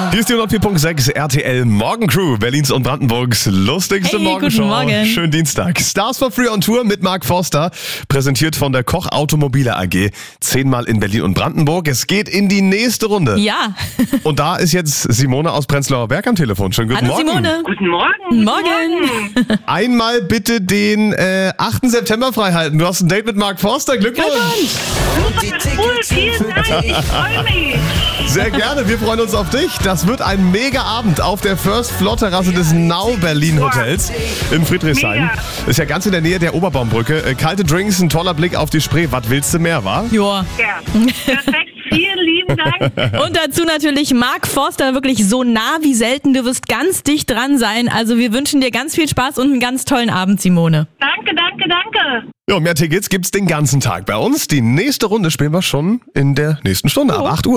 Hier ist die 104.6 RTL Morgencrew, Berlins und Brandenburgs lustigste Morgenshow. Guten Morgen. Schönen Dienstag. Stars for Free on Tour mit Mark Forster, präsentiert von der Koch Automobile AG. 10-mal in Berlin und Brandenburg. Es geht in die nächste Runde. Ja. Und da ist jetzt Simone aus Prenzlauer Berg am Telefon. Schönen guten Hallo Morgen. Simone. Guten Morgen. Morgen. Einmal bitte den 8. September freihalten. Du hast ein Date mit Mark Forster. Glückwunsch. Cool, vielen Dank. Ich freue mich. Sehr gerne, wir freuen uns auf dich. Das wird ein mega Abend auf der First Floor Terrasse des Now Berlin Hotels in Friedrichshain. Mega. Ist ja ganz in der Nähe der Oberbaumbrücke. Kalte Drinks, ein toller Blick auf die Spree. Was willst du mehr, wa? Joa. Ja, perfekt. Vielen lieben Dank. Und dazu natürlich Mark Forster, wirklich so nah wie selten. Du wirst ganz dicht dran sein. Also wir wünschen dir ganz viel Spaß und einen ganz tollen Abend, Simone. Danke, danke, danke. Ja, mehr Tickets gibt's den ganzen Tag bei uns. Die nächste Runde spielen wir schon in der nächsten Stunde, ab 8 Uhr.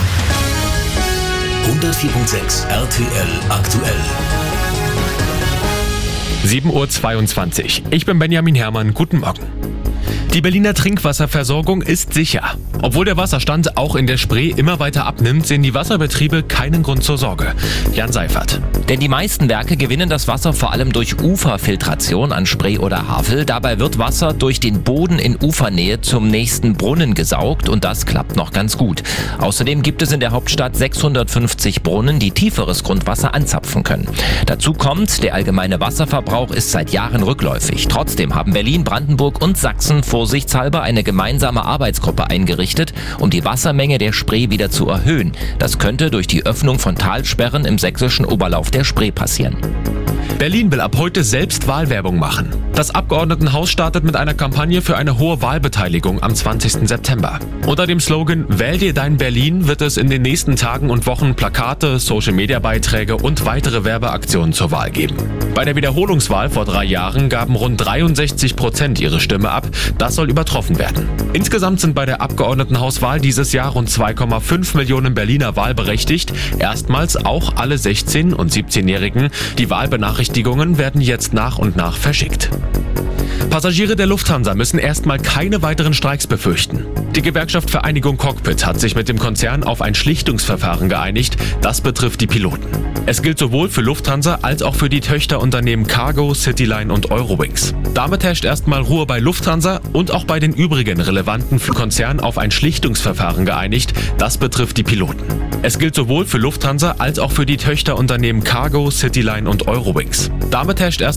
104.6 RTL aktuell. 7:22 Uhr. Ich bin Benjamin Herrmann. Guten Morgen. Die Berliner Trinkwasserversorgung ist sicher. Obwohl der Wasserstand auch in der Spree immer weiter abnimmt, sehen die Wasserbetriebe keinen Grund zur Sorge. Jan Seifert. Denn die meisten Werke gewinnen das Wasser vor allem durch Uferfiltration an Spree oder Havel. Dabei wird Wasser durch den Boden in Ufernähe zum nächsten Brunnen gesaugt und das klappt noch ganz gut. Außerdem gibt es in der Hauptstadt 650 Brunnen, die tieferes Grundwasser anzapfen können. Dazu kommt, der allgemeine Wasserverbrauch ist seit Jahren rückläufig. Trotzdem haben Berlin, Brandenburg und Sachsen vorsichtshalber eine gemeinsame Arbeitsgruppe eingerichtet, um die Wassermenge der Spree wieder zu erhöhen. Das könnte durch die Öffnung von Talsperren im sächsischen Oberlauf der Spree passieren. Berlin will ab heute selbst Wahlwerbung machen. Das Abgeordnetenhaus startet mit einer Kampagne für eine hohe Wahlbeteiligung am 20. September. Unter dem Slogan "Wähl dir dein Berlin" wird es in den nächsten Tagen und Wochen Plakate, Social-Media-Beiträge und weitere Werbeaktionen zur Wahl geben. Bei der Wiederholungswahl vor 3 Jahren gaben rund 63% ihre Stimme ab. Das soll übertroffen werden. Insgesamt sind bei der Abgeordnetenhauswahl dieses Jahr rund 2,5 Millionen Berliner wahlberechtigt. Erstmals auch alle 16- und 17-Jährigen. Die Wahlbenachrichtigungen werden jetzt nach und nach verschickt. Passagiere der Lufthansa müssen erstmal keine weiteren Streiks befürchten. Die Gewerkschaft Vereinigung Cockpit hat sich mit dem Konzern auf ein Schlichtungsverfahren geeinigt. Das betrifft die Piloten. Es gilt sowohl für Lufthansa als auch für die Töchterunternehmen Cargo, Cityline und Eurowings. Damit herrscht erstmal Ruhe bei Lufthansa und auch bei den übrigen relevanten Konzernen auf ein Schlichtungsverfahren geeinigt. Das betrifft die Piloten. Es gilt sowohl für Lufthansa als auch für die Töchterunternehmen Cargo, Cityline und Eurowings. Damit herrscht